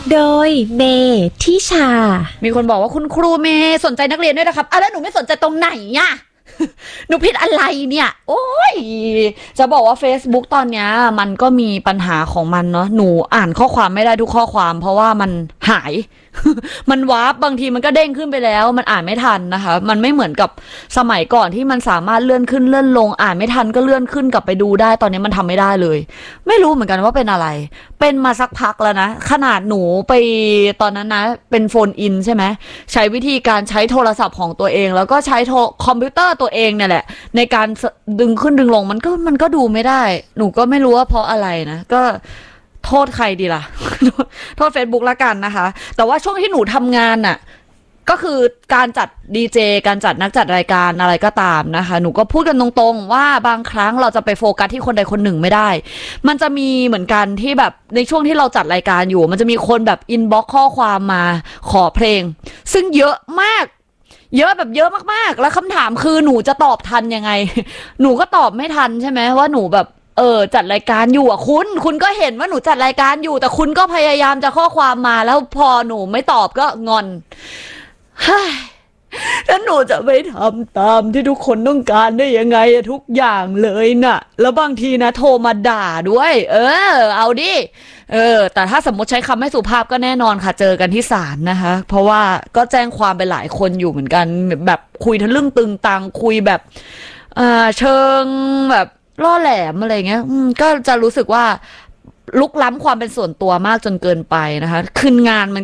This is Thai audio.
โดยเมทิชามีคนบอกว่าคุณครูเมย์สนใจนักเรียนด้วยนะครับแล้วหนูไม่สนใจตรงไหนอ่ะ หนูผิดอะไรเนี่ยโอ้ยจะบอกว่า Facebook ตอนเนี้ยมันก็มีปัญหาของมันเนาะหนูอ่านข้อความไม่ได้ทุกข้อความเพราะว่ามันหาย มันวาร์ปบางทีมันก็เด้งขึ้นไปแล้วมันอ่านไม่ทันนะคะมันไม่เหมือนกับสมัยก่อนที่มันสามารถเลื่อนขึ้นเลื่อนลงอ่านไม่ทันก็เลื่อนขึ้นกลับไปดูได้ตอนนี้มันทำไม่ได้เลยไม่รู้เหมือนกันว่าเป็นอะไรเป็นมาสักพักแล้วนะขนาดหนูไปตอนนั้นนะเป็นโฟนอินใช่ไหมใช้วิธีการใช้โทรศัพท์ของตัวเองแล้วก็ใช้คอมพิวเตอร์ตัวเองเนี่ยแหละในการดึงขึ้นดึงลงมันก็ดูไม่ได้หนูก็ไม่รู้ว่าเพราะอะไรนะก็โทษใครดีล่ะ โทษ Facebook ละกันนะคะแต่ว่าช่วงที่หนูทำงานน่ะก็คือการจัดดีเจการจัดนักจัดรายการอะไรก็ตามนะคะหนูก็พูดกันตรงๆว่าบางครั้งเราจะไปโฟกัสที่คนใดคนหนึ่งไม่ได้มันจะมีเหมือนกันที่แบบในช่วงที่เราจัดรายการอยู่มันจะมีคนแบบอินบ็อกซ์ข้อความมาขอเพลงซึ่งเยอะมากเยอะแบบเยอะมากๆแล้วคำถามคือหนูจะตอบทันยังไง หนูก็ตอบไม่ทันใช่ไหมว่าหนูแบบจัดรายการอยู่อ่ะคุณก็เห็นว่าหนูจัดรายการอยู่แต่คุณก็พยายามจะข้อความมาแล้วพอหนูไม่ตอบก็งอนแล้วหนูจะไปทำตามที่ทุกคนต้องการได้ยังไงทุกอย่างเลยน่ะแล้วบางทีนะโทรมาด่าด้วยเอาดิแต่ถ้าสมมติใช้คำไม่สุภาพก็แน่นอนค่ะเจอกันที่ศาลนะคะเพราะว่าก็แจ้งความไปหลายคนอยู่เหมือนกันแบบคุยทะลึ่งตึงตังคุยแบบเชิงแบบล่อแหลมอะไรเงี้ยก็จะรู้สึกว่าลุกล้ำความเป็นส่วนตัวมากจนเกินไปนะคะคืนงานมัน